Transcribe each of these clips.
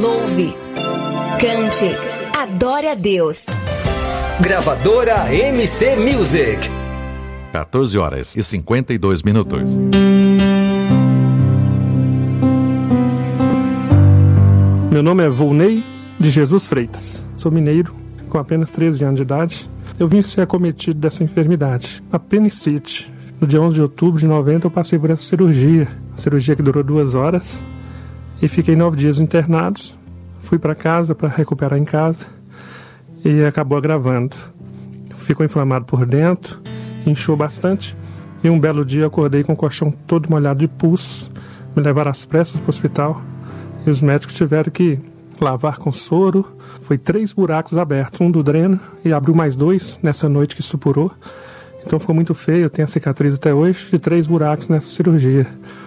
Louve, cante, adore a Deus. Gravadora MC Music. 14h52. Meu nome é Volney de Jesus Freitas. Sou mineiro, com apenas 13 anos de idade. Eu vim ser acometido dessa enfermidade, apendicite. No dia 11 de outubro de 90 eu passei por essa cirurgia que durou 2 horas, e fiquei 9 dias internados. Fui para casa para recuperar em casa e acabou agravando. Ficou inflamado por dentro, inchou bastante, e um belo dia eu acordei com o colchão todo molhado de pus. Me levaram às pressas para o hospital e os médicos tiveram que lavar com soro. Foi 3 buracos abertos, um do dreno e abriu mais 2 nessa noite que supurou. Então ficou muito feio, eu tenho a cicatriz até hoje de 3 buracos nessa cirurgia.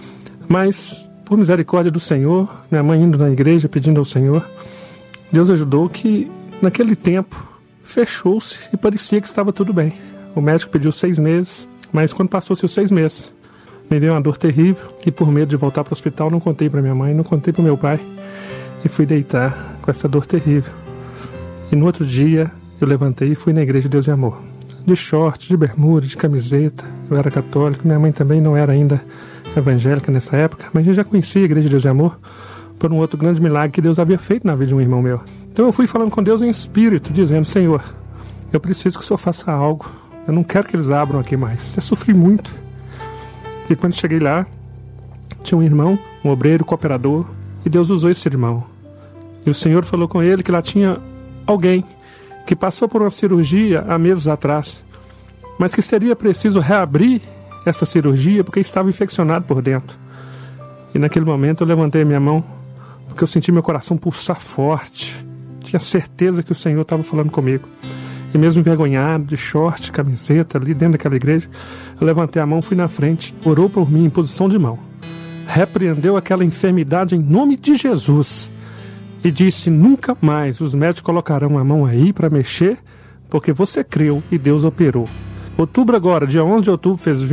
Mas, por misericórdia do Senhor, minha mãe indo na igreja pedindo ao Senhor, Deus ajudou que naquele tempo fechou-se e parecia que estava tudo bem. O médico pediu 6 meses, mas quando passou-se os 6 meses, me veio uma dor terrível e por medo de voltar para o hospital não contei para minha mãe, não contei para meu pai e fui deitar com essa dor terrível. E no outro dia eu levantei e fui na igreja de Deus e Amor. De short, de bermuda, de camiseta. Eu era católico, minha mãe também não era ainda evangélica nessa época, mas eu já conhecia a igreja de Deus e Amor por um outro grande milagre que Deus havia feito na vida de um irmão meu. Então eu fui falando com Deus em espírito, dizendo: Senhor, eu preciso que o Senhor faça algo. Eu não quero que eles abram aqui mais. Já sofri muito. E quando cheguei lá, tinha um irmão, um obreiro, cooperador, e Deus usou esse irmão. E o Senhor falou com ele que lá tinha alguém que passou por uma cirurgia há meses atrás, mas que seria preciso reabrir essa cirurgia porque estava infeccionado por dentro. E naquele momento eu levantei a minha mão, porque eu senti meu coração pulsar forte. Tinha certeza que o Senhor estava falando comigo. E mesmo envergonhado, de short, camiseta, ali dentro daquela igreja, eu levantei a mão, fui na frente, orou por mim em posição de mão, repreendeu aquela enfermidade em nome de Jesus e disse: nunca mais os médicos colocarão a mão aí para mexer, porque você creu e Deus operou. Outubro agora, dia 11 de outubro, fez